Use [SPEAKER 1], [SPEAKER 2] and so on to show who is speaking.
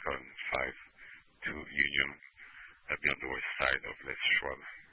[SPEAKER 1] Lincoln 5 to Union, be on the west side of Les Schwab.